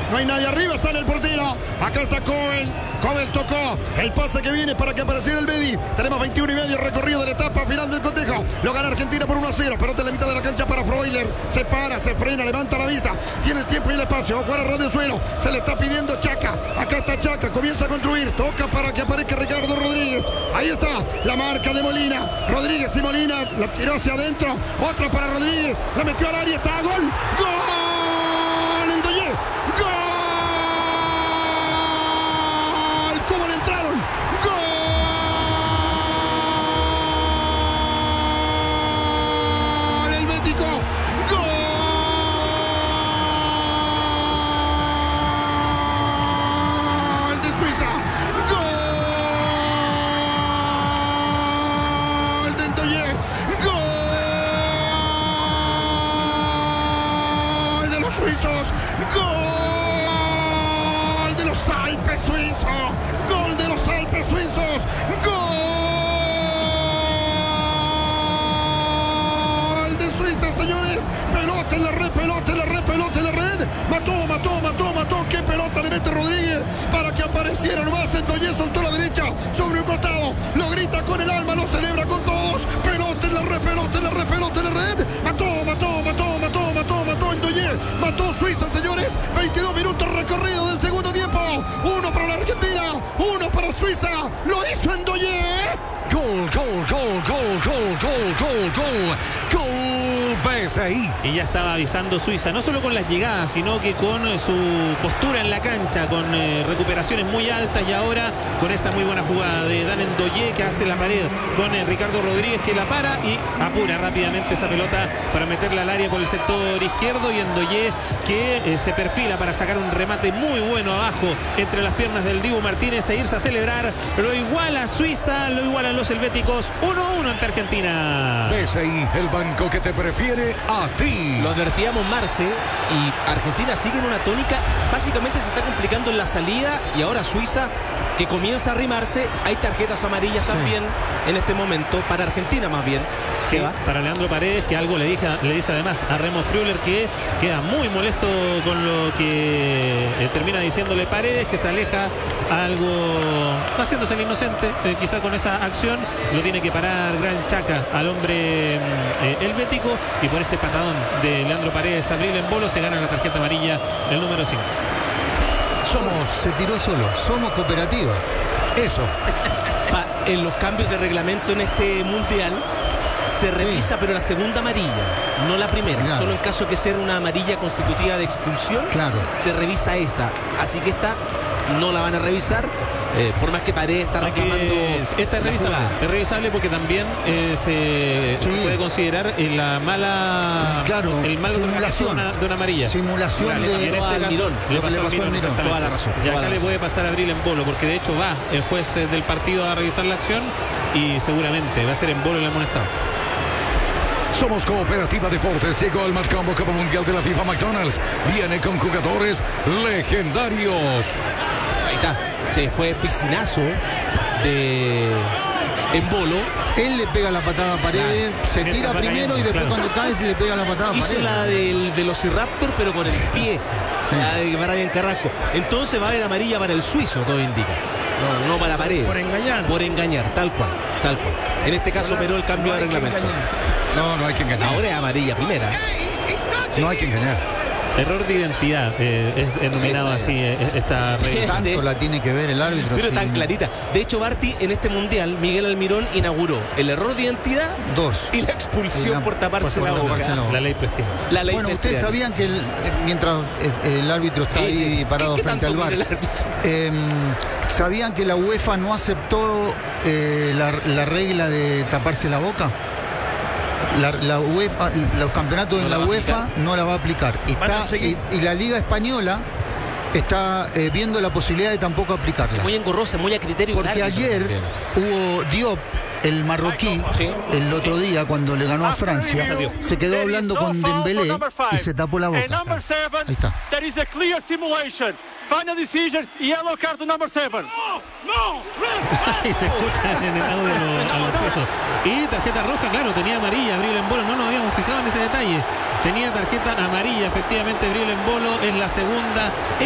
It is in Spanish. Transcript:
no hay nadie arriba, sale el portero. Acá está Kobel. Kobel tocó el pase que viene para que apareciera el Bedi. Tenemos 21 y medio recorrido de la etapa final del cotejo. Lo gana Argentina por 1-0. Pelota en la mitad de la cancha para Freuler. Se para, se frena, levanta la vista. Tiene el tiempo y el espacio. Va a jugar a ras de suelo. Se le está pidiendo Chaca. Acá está Chaca. Comienza a construir. Toca para que aparezca Ricardo Rodríguez. Ahí está la marca de Molina. Rodríguez y Molina. La tiró hacia adentro. Otra para Rodríguez. La metió al área. Está. Gol. ¡Gol! Endoyé. ¡Gol! ¿Cómo le entraron? ¡Gol! El Bético. ¡Gol de Suiza! ¡Gol de Endoyé! ¡Gol de los suizos! ¡Gol de los Alpes suizos! ¡Gol de los Alpes suizos! ¡Gol de Suiza, señores! Pelota en la red, pelota en la red, pelota en la red. Mató. ¡Qué pelota le mete Rodríguez para que apareciera nomás! Endoyé soltó la derecha sobre un costado. Lo grita con el alma, lo celebra con todos. Pelota en la red, pelota en la red, pelota en la red. Mató Endoyé. Mató Suiza, señores. 22 minutos recorrido del segundo tiempo. 1 para la Argentina, 1 para Suiza. Lo hizo Endoyé. Gol PSI. Y ya estaba avisando Suiza, no solo con las llegadas, sino que con su postura en la cancha, con recuperaciones muy altas, y ahora con esa muy buena jugada de Dan Endoyé que hace la pared con Ricardo Rodríguez, que la para y apura rápidamente esa pelota para meterla al área por el sector izquierdo, y Endoyé que se perfila para sacar un remate muy bueno abajo entre las piernas del Dibu Martínez e irse a celebrar. Lo iguala Suiza, lo igualan los helvéticos. 1-1 ante Argentina. PSI, el banco que te prefiere a ti. Lo advertíamos, Marce, y Argentina sigue en una tónica. Básicamente se está complicando en la salida, y ahora Suiza, que comienza a arrimarse. Hay tarjetas amarillas también en este momento, para Argentina más bien. Sí, para Leandro Paredes, que algo le dice además a Remo Freuler, que queda muy molesto con lo que termina diciéndole Paredes, que se aleja algo, haciéndose el inocente, quizá con esa acción. Lo tiene que parar Gran Chaca al hombre helvético, y por ese patadón de Leandro Paredes a Bril Embolo se gana la tarjeta amarilla el número 5. Se tiró solo, somos cooperativa. Eso. En los cambios de reglamento en este mundial se revisa, pero la segunda amarilla, no la primera. Claro. Solo en caso que sea una amarilla constitutiva de expulsión, Claro. se revisa esa. Así que esta no la van a revisar, por más que Paredes está reclamando. Esta es revisable. Es revisable porque también se puede considerar la mala, el mal simulación de una amarilla. Simulación Claro, de y en este caso Almirón. Lo que le pasó a Almirón. Toda la razón. Y acá le puede pasar a Bril Embolo, porque de hecho va el juez del partido a revisar la acción y seguramente va a ser Embolo el amonestado. Somos Cooperativa Deportes. Llegó al Matcombo Copa Mundial de la FIFA. McDonald's viene con jugadores legendarios. Ahí está. Se fue piscinazo de Embolo. Él le pega la patada a Paredes, se tira primero y después cuando cae se le pega la patada a Paredes. Hizo la del Velociraptor, pero con el pie. La de Brian Carrasco. Entonces va a haber amarilla para el suizo, todo indica. No para Paredes. Por engañar. Por engañar, tal cual. En este caso operó el cambio de reglamento. No hay que engañar. Ahora es amarilla primera. No hay que engañar. Error de identidad, es denominado así esta regla. Tanto la tiene que ver el árbitro. Pero sí. tan clarita. De hecho, Barty, en este mundial, Miguel Almirón inauguró el error de identidad 2 y la expulsión por taparse la boca. La ley Prestigia. La ley Bueno, Prestigia. ustedes sabían que mientras el árbitro está ahí parado ¿Qué frente tanto al mira VAR, el árbitro? ¿sabían que la UEFA no aceptó la regla de taparse la boca? La UEFA, los campeonatos en la UEFA no la va a aplicar. Y la Liga Española está viendo la posibilidad de tampoco aplicarla. Muy engorrosa, muy a criterio. Porque ayer hubo Diop, el marroquí, el otro día cuando le ganó a Francia, se quedó hablando con Dembélé y se tapó la boca. Ahí está. Final decision, yellow card to number 7. Y se escucha en el audio a los suizos. Y tarjeta roja, claro, tenía amarilla Bril Embolo, no nos habíamos fijado en ese detalle. Tenía tarjeta amarilla, efectivamente, Bril Embolo, es la segunda.